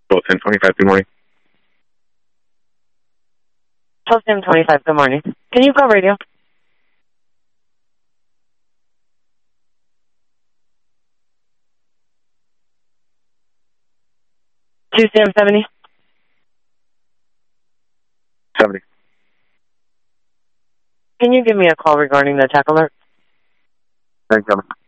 Both 1025, good morning. 12-10-25, good morning. Can you call radio? Two Sam 70. 70. Can you give me a call regarding the attack alert? Thanks,